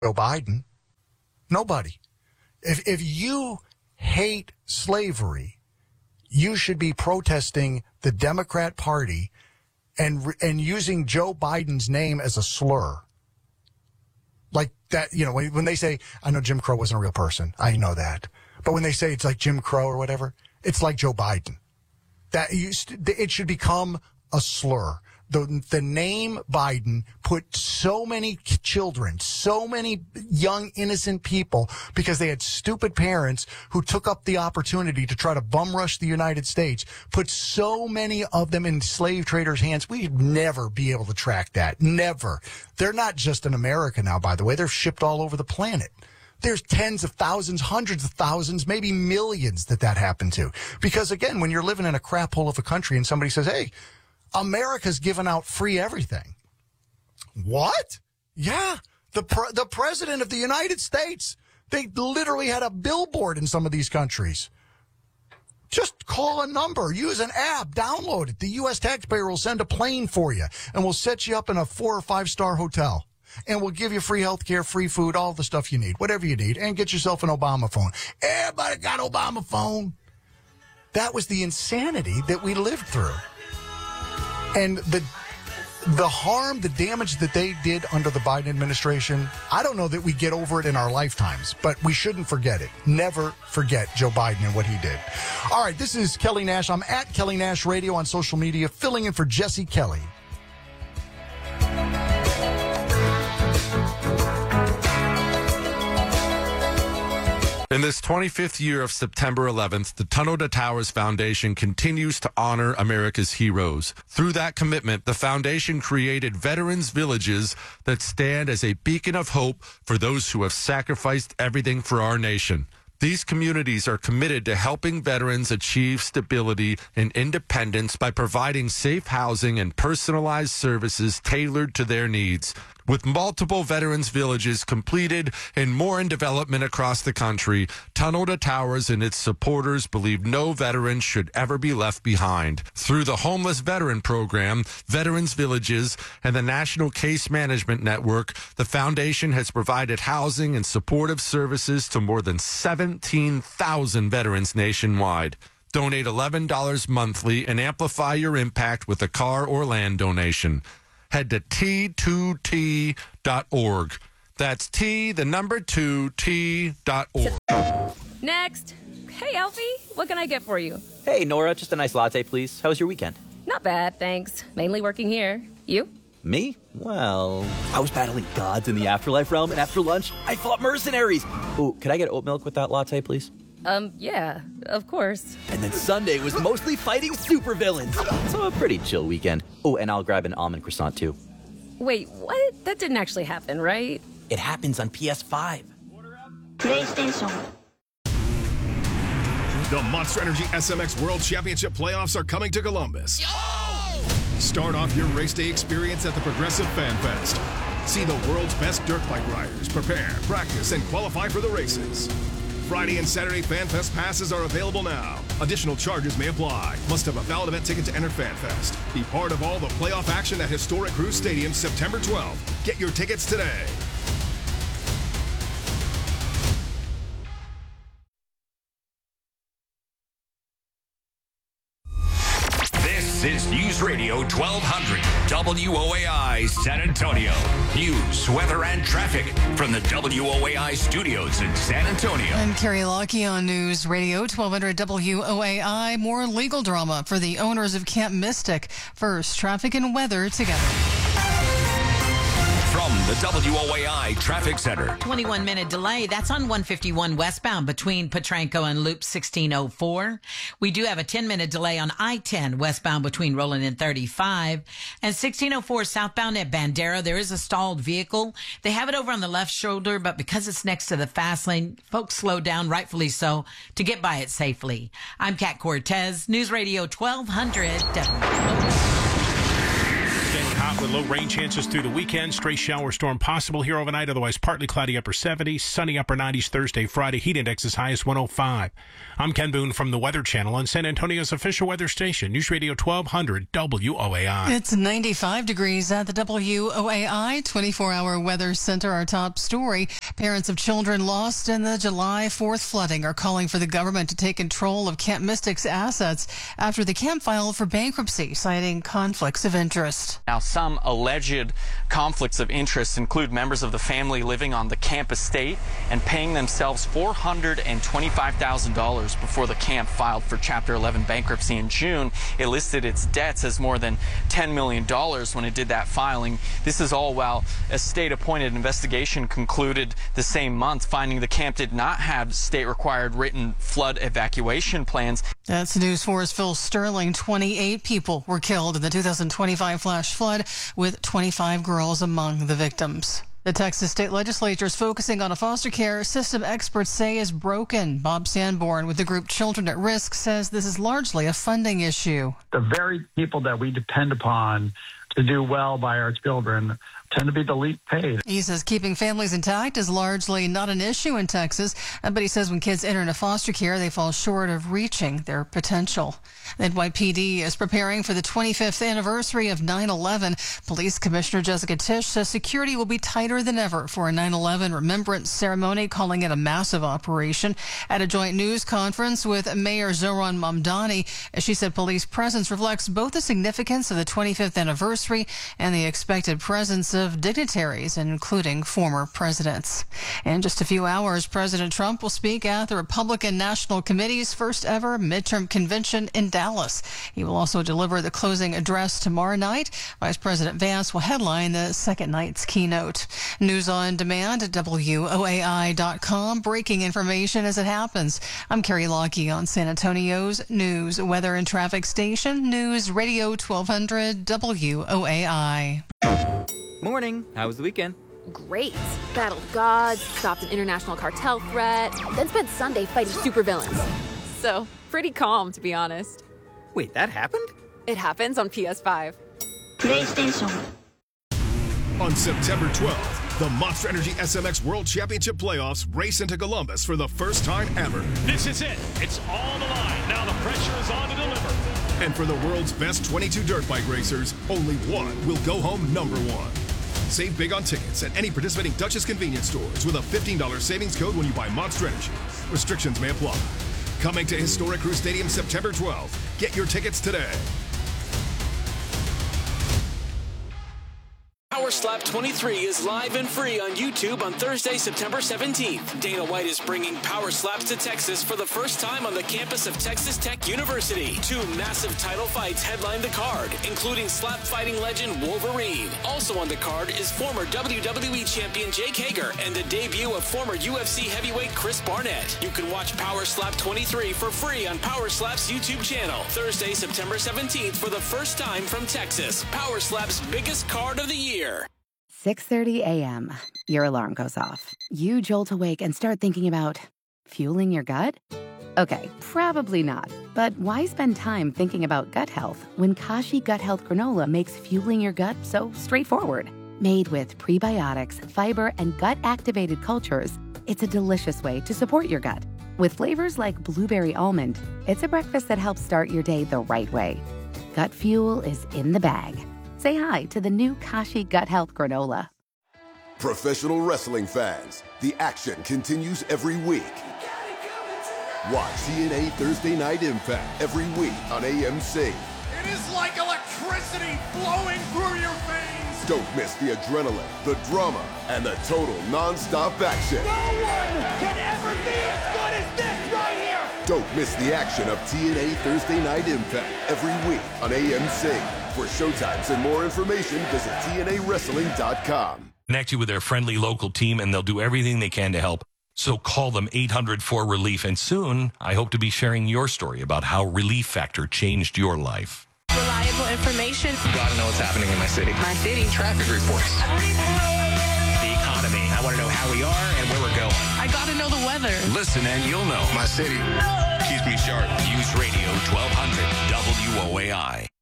Joe Biden. Nobody. If you hate slavery, you should be protesting the Democrat Party and using Joe Biden's name as a slur. Like that, you know, when they say, I know Jim Crow wasn't a real person. I know that. But when they say it's like Jim Crow or whatever, it's like Joe Biden. It should become a slur. The name Biden put so many children, so many young, innocent people, because they had stupid parents who took up the opportunity to try to bum rush the United States, put so many of them in slave traders' hands. We'd never be able to track that. Never. They're not just in America now, by the way. They're shipped all over the planet. There's tens of thousands, hundreds of thousands, maybe millions that happened to. Because, again, when you're living in a crap hole of a country and somebody says, hey, America's given out free everything. What? Yeah. The president of the United States, they literally had a billboard in some of these countries. Just call a number, use an app, download it. The U.S. taxpayer will send a plane for you, and we'll set you up in a 4 or 5 star hotel. And we'll give you free health care, free food, all the stuff you need, whatever you need, and get yourself an Obama phone. Everybody got Obama phone. That was the insanity that we lived through. And the harm, the damage that they did under the Biden administration, I don't know that we get over it in our lifetimes, but we shouldn't forget it. Never forget Joe Biden and what he did. All right, this is Kelly Nash. I'm at Kelly Nash Radio on social media, filling in for Jesse Kelly. In this 25th year of September 11th, the Tunnel to Towers Foundation continues to honor America's heroes. Through that commitment, the foundation created Veterans Villages that stand as a beacon of hope for those who have sacrificed everything for our nation. These communities are committed to helping veterans achieve stability and independence by providing safe housing and personalized services tailored to their needs. With multiple veterans villages completed and more in development across the country, Tunnel to Towers and its supporters believe no veteran should ever be left behind. Through the Homeless Veteran Program, Veterans Villages, and the National Case Management Network, the foundation has provided housing and supportive services to more than 17,000 veterans nationwide. Donate $11 monthly and amplify your impact with a car or land donation. Head to T2T.org. That's T2T.org. Next. Hey, Alfie, what can I get for you? Hey, Nora, just a nice latte, please. How was your weekend? Not bad, thanks. Mainly working here. You? Me? Well, I was battling gods in the afterlife realm, and after lunch, I fought mercenaries. Ooh, could I get oat milk with that latte, please? Yeah, of course. And then Sunday was mostly fighting supervillains. So a pretty chill weekend. Oh, and I'll grab an almond croissant, too. Wait, what? That didn't actually happen, right? It happens on PS5. PlayStation. The Monster Energy SMX World Championship playoffs are coming to Columbus. Yo! Start off your race day experience at the Progressive Fan Fest. See the world's best dirt bike riders prepare, practice, and qualify for the races. Friday and Saturday Fan Fest passes are available now. Additional charges may apply. Must have a valid event ticket to enter Fan Fest. Be part of all the playoff action at historic Cruz Stadium September 12th. Get your tickets today. This is News Radio 1200 WOAI San Antonio. News, weather, and traffic from the WOAI studios in San Antonio. I'm Carrie Lockie on News Radio 1200 WOAI. More legal drama for the owners of Camp Mystic. First, traffic and weather together. From the WOAI Traffic Center. 21-minute delay. That's on 151 westbound between Potranco and Loop 1604. We do have a 10-minute delay on I-10 westbound between Roland and 35. And 1604 southbound at Bandera, there is a stalled vehicle. They have it over on the left shoulder, but because it's next to the fast lane, folks slow down, rightfully so, to get by it safely. I'm Kat Cortez, News Radio 1200 WOAI. with low rain chances through the weekend. Stray shower storm possible here overnight. Otherwise, partly cloudy upper 70s, sunny upper 90s Thursday, Friday. Heat index as high as 105. I'm Ken Boone from the Weather Channel on San Antonio's official weather station, News Radio 1200 WOAI. It's 95 degrees at the WOAI 24-hour weather center. Our top story: parents of children lost in the July 4th flooding are calling for the government to take control of Camp Mystic's assets after the camp filed for bankruptcy, citing conflicts of interest. Now, some alleged conflicts of interest include members of the family living on the camp estate and paying themselves $425,000 before the camp filed for Chapter 11 bankruptcy in June. It listed its debts as more than $10 million when it did that filing. This is all while a state-appointed investigation concluded the same month, finding the camp did not have state-required written flood evacuation plans. That's News 4's Phil Sterling. 28 people were killed in the 2025 flash flood, with 25 girls among the victims. The Texas state legislature is focusing on a foster care system experts say is broken. Bob Sanborn with the group Children at Risk says this is largely a funding issue. The very people that we depend upon to do well by our children tend to be the least paid. He says keeping families intact is largely not an issue in Texas, but he says when kids enter into foster care, they fall short of reaching their potential. The NYPD is preparing for the 25th anniversary of 9/11. Police Commissioner Jessica Tisch says security will be tighter than ever for a 9/11 remembrance ceremony, calling it a massive operation. At a joint news conference with Mayor Zohran Mamdani, she said police presence reflects both the significance of the 25th anniversary and the expected presence of dignitaries, including former presidents. In just a few hours, President Trump will speak at the Republican National Committee's first ever midterm convention in Dallas. He will also deliver the closing address tomorrow night. Vice President Vance will headline the second night's keynote. News on demand at WOAI.com. Breaking information as it happens. I'm Carrie Lockie on San Antonio's news, weather, and traffic station, News Radio 1200 WOAI. Morning. How was the weekend? Great. Battled gods, stopped an international cartel threat, then spent Sunday fighting supervillains. So, pretty calm, to be honest. Wait, that happened? It happens on PS5. PlayStation. On September 12th, the Monster Energy SMX World Championship Playoffs race into Columbus for the first time ever. This is it. It's all the line. Now the pressure is on to deliver. And for the world's best 22 dirt bike racers, only one will go home number one. Save big on tickets at any participating Dutchess convenience stores with a $15 savings code when you buy Monster Energy. Restrictions may apply. Coming to Historic Crew Stadium September 12th. Get your tickets today. Power Slap 23 is live and free on YouTube on Thursday, September 17th. Dana White is bringing Power Slaps to Texas for the first time on the campus of Texas Tech University. 2 massive title fights headline the card, including slap fighting legend Wolverine. Also on the card is former WWE champion Jake Hager and the debut of former UFC heavyweight Chris Barnett. You can watch Power Slap 23 for free on Power Slap's YouTube channel. Thursday, September 17th for the first time from Texas. Power Slap's biggest card of the year. 6:30 a.m. Your alarm goes off. You jolt awake and start thinking about fueling your gut? Okay, probably not. But why spend time thinking about gut health when Kashi Gut Health Granola makes fueling your gut so straightforward? Made with prebiotics, fiber, and gut-activated cultures, it's a delicious way to support your gut. With flavors like blueberry almond, it's a breakfast that helps start your day the right way. Gut fuel is in the bag. Say hi to the new Kashi Gut Health Granola. Professional wrestling fans, the action continues every week. Watch TNA Thursday Night Impact every week on AMC. It is like electricity flowing through your veins. Don't miss the adrenaline, the drama, and the total non-stop action. No one can ever be as good as this right here. Don't miss the action of TNA Thursday Night Impact every week on AMC. For showtimes and more information, visit TNAWrestling.com. Connect you with their friendly local team, and they'll do everything they can to help. So call them 800-4RELIEF, and soon I hope to be sharing your story about how Relief Factor changed your life. Reliable information. You gotta know what's happening in my city. My city. Traffic reports. The economy. I want to know how we are and where we're going. I gotta know the weather. Listen and you'll know. My city keeps me sharp. News Radio 1200 WOAI.